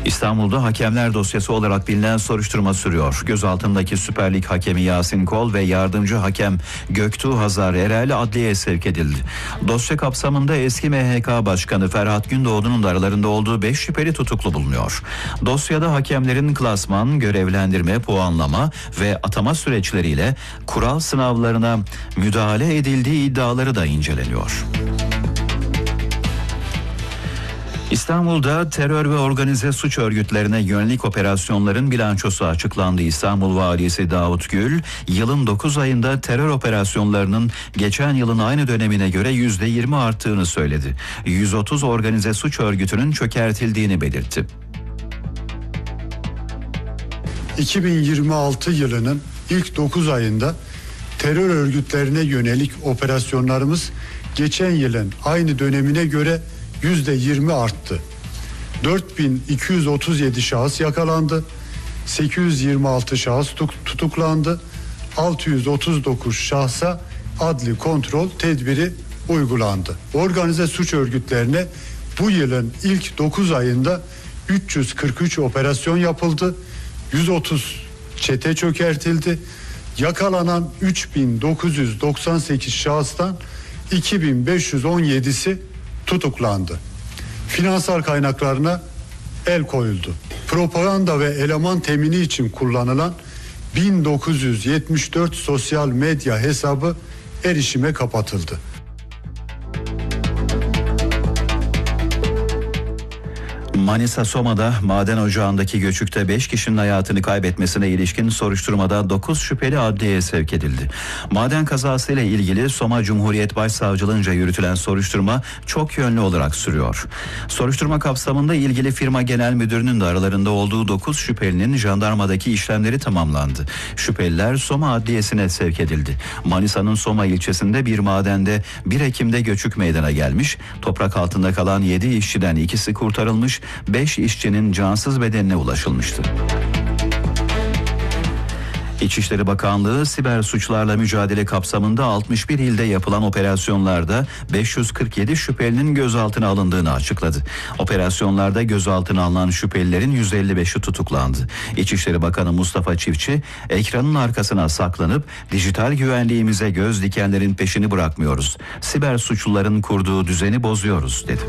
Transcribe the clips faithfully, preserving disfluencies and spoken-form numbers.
İstanbul'da hakemler dosyası olarak bilinen soruşturma sürüyor. Gözaltındaki Süper Lig hakemi Yasin Kol ve yardımcı hakem Göktuğ Hazar Erel adliyeye sevk edildi. Dosya kapsamında eski M H K Başkanı Ferhat Gündoğdu'nun da aralarında olduğu beş şüpheli tutuklu bulunuyor. Dosyada hakemlerin klasman, görevlendirme, puanlama ve atama süreçleriyle kural sınavlarına müdahale edildiği iddiaları da inceleniyor. İstanbul'da terör ve organize suç örgütlerine yönelik operasyonların bilançosu açıklandı. İstanbul Valisi Davut Gül, yılın dokuz ayında terör operasyonlarının geçen yılın aynı dönemine göre yüzde yirmi arttığını söyledi. yüz otuz organize suç örgütünün çökertildiğini belirtti. iki bin yirmi altı yılının ilk dokuz ayında terör örgütlerine yönelik operasyonlarımız geçen yılın aynı dönemine göre yüzde yirmi arttı. dört bin iki yüz otuz yedi şahıs yakalandı. sekiz yüz yirmi altı şahıs tutuklandı. altı yüz otuz dokuz şahsa adli kontrol tedbiri uygulandı. Organize suç örgütlerine bu yılın ilk dokuz ayında üç yüz kırk üç operasyon yapıldı. yüz otuz çete çökertildi. Yakalanan üç bin dokuz yüz doksan sekiz şahıstan iki bin beş yüz on yedisi tutuklandı. Finansal kaynaklarına el koyuldu. Propaganda ve eleman temini için kullanılan bin dokuz yüz yetmiş dört sosyal medya hesabı erişime kapatıldı. Manisa Soma'da maden ocağındaki göçükte beş kişinin hayatını kaybetmesine ilişkin soruşturmada dokuz şüpheli adliyeye sevk edildi. Maden kazasıyla ilgili Soma Cumhuriyet Başsavcılığınca yürütülen soruşturma çok yönlü olarak sürüyor. Soruşturma kapsamında ilgili firma genel müdürünün de aralarında olduğu dokuz şüphelinin jandarmadaki işlemleri tamamlandı. Şüpheliler Soma Adliyesi'ne sevk edildi. Manisa'nın Soma ilçesinde bir madende bir Ekim'de göçük meydana gelmiş. Toprak altında kalan yedi işçiden ikisi kurtarılmış, beş işçinin cansız bedenine ulaşılmıştı. İçişleri Bakanlığı siber suçlarla mücadele kapsamında altmış bir ilde yapılan operasyonlarda beş yüz kırk yedi şüphelinin gözaltına alındığını açıkladı. Operasyonlarda gözaltına alınan şüphelilerin yüz elli beşi tutuklandı. İçişleri Bakanı Mustafa Çiftçi, ekranın arkasına saklanıp dijital güvenliğimize göz dikenlerin peşini bırakmıyoruz. Siber suçluların kurduğu düzeni bozuyoruz dedi.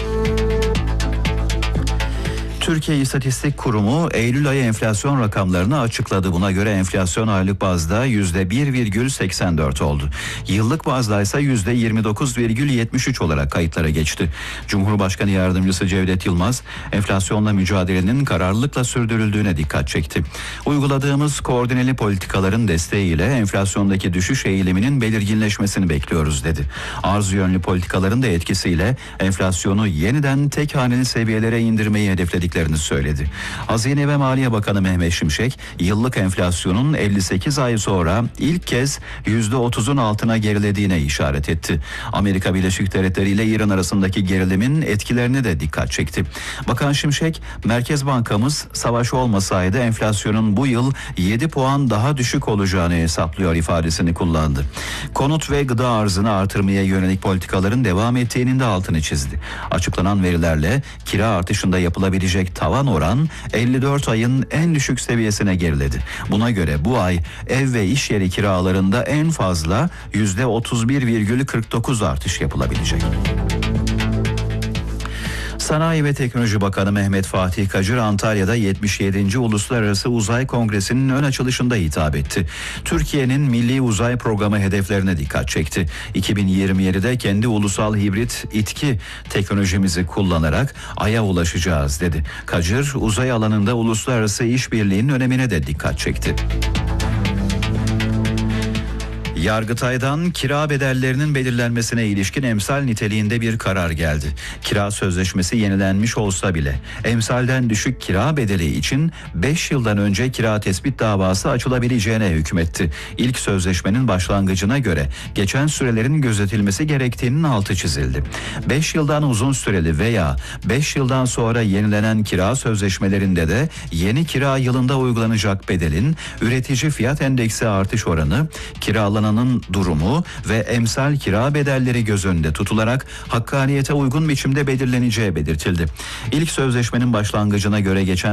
Türkiye İstatistik Kurumu Eylül ayı enflasyon rakamlarını açıkladı. Buna göre enflasyon aylık bazda yüzde bir virgül seksen dört oldu. Yıllık bazda ise yüzde yirmi dokuz virgül yetmiş üç olarak kayıtlara geçti. Cumhurbaşkanı Yardımcısı Cevdet Yılmaz, enflasyonla mücadelenin kararlılıkla sürdürüldüğüne dikkat çekti. Uyguladığımız koordineli politikaların desteğiyle enflasyondaki düşüş eğiliminin belirginleşmesini bekliyoruz dedi. Arz yönlü politikaların da etkisiyle enflasyonu yeniden tek haneli seviyelere indirmeyi hedefledik söyledi. Hazine ve Maliye Bakanı Mehmet Şimşek, yıllık enflasyonun elli sekiz ay sonra ilk kez yüzde otuzun altına gerilediğine işaret etti. Amerika Birleşik Devletleri ile İran arasındaki gerilimin etkilerine de dikkat çekti. Bakan Şimşek, Merkez Bankamız savaş olmasaydı enflasyonun bu yıl yedi puan daha düşük olacağını hesaplıyor ifadesini kullandı. Konut ve gıda arzını artırmaya yönelik politikaların devam ettiğinin de altını çizdi. Açıklanan verilerle kira artışında yapılabilecek tavan oran elli dört ayın en düşük seviyesine geriledi. Buna göre bu ay ev ve iş yeri kiralarında en fazla yüzde otuz bir virgül kırk dokuz artış yapılabilecek. Sanayi ve Teknoloji Bakanı Mehmet Fatih Kacır Antalya'da yetmiş yedinci Uluslararası Uzay Kongresi'nin ön açılışında hitap etti. Türkiye'nin Milli Uzay Programı hedeflerine dikkat çekti. iki bin yirmi yedide kendi ulusal hibrit İTKİ teknolojimizi kullanarak Ay'a ulaşacağız dedi. Kacır, uzay alanında uluslararası işbirliğinin önemine de dikkat çekti. Yargıtay'dan kira bedellerinin belirlenmesine ilişkin emsal niteliğinde bir karar geldi. Kira sözleşmesi yenilenmiş olsa bile emsalden düşük kira bedeli için beş yıldan önce kira tespit davası açılabileceğine hükmetti. İlk sözleşmenin başlangıcına göre geçen sürelerin gözetilmesi gerektiğinin altı çizildi. beş yıldan uzun süreli veya beş yıldan sonra yenilenen kira sözleşmelerinde de yeni kira yılında uygulanacak bedelin üretici fiyat endeksi artış oranı, kiralanan durumu ve emsal kira bedelleri göz önünde tutularak hakkaniyete uygun biçimde belirleneceği belirtildi. İlk sözleşmenin başlangıcına göre geçen